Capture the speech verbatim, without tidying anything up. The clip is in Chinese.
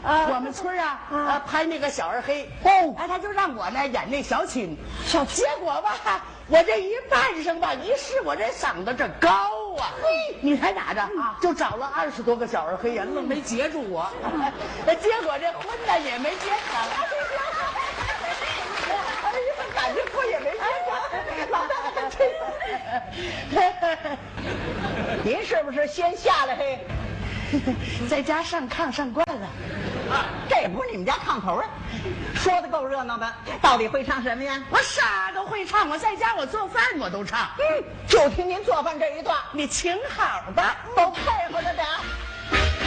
啊， 我们村啊，啊拍那个小二黑， 哦， 哎，他就让我呢演那小青， 小结果吧，我这一扮上吧，一试我这嗓子这高啊，嘿，你猜咋着啊？就找了二十多个小二黑人，愣没截住我，结果这婚呢也没结成。哎呀，感觉婚也没结成，老大爷真。 您是不是先下来嘿？ 在家上炕上惯了， 这不是你们家炕头啊？说的够热闹的，到底会唱什么呀？ 我啥都会唱，我在家我做饭我都唱。 嗯，就听您做饭这一段， 你请好吧， 都配合着点。